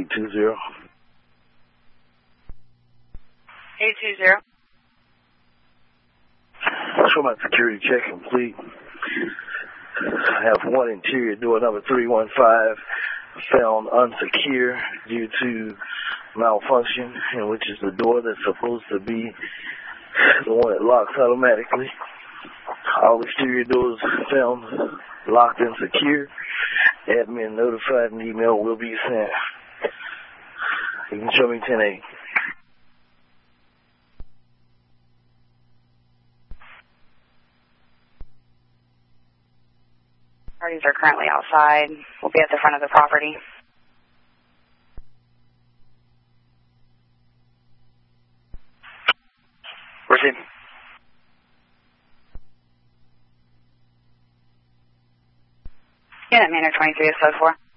820. 820. Show my security check complete. I have one interior door number 315 found unsecure due to malfunction, and which is the door that's supposed to be the one that locks automatically. All exterior doors found locked and secure. Admin notified and email will be sent. You can show me 10A. Parties are currently outside. We'll be at the front of the property. Proceed. Unit Manor 23 is code 4.